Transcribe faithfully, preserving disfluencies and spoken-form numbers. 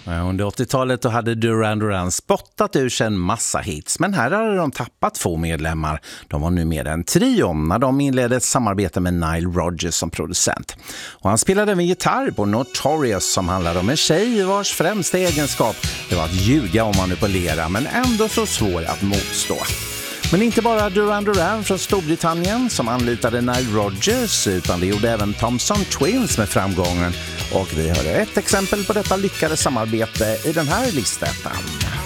Under åttiotalet då hade Duran Duran spottat ur sig en massa hits, men här hade de tappat två medlemmar. De var nu med en trio när de inledde ett samarbete med Nile Rodgers som producent. Och han spelade med gitarr på Notorious som handlade om en tjej vars främsta egenskap det var att ljuga och manipulera, men ändå så svår att motstå. Men inte bara Duran Duran från Storbritannien som anlitade Nile Rodgers, utan det gjorde även Thompson Twins med framgången. Och vi hörde ett exempel på detta lyckade samarbete i den här listan.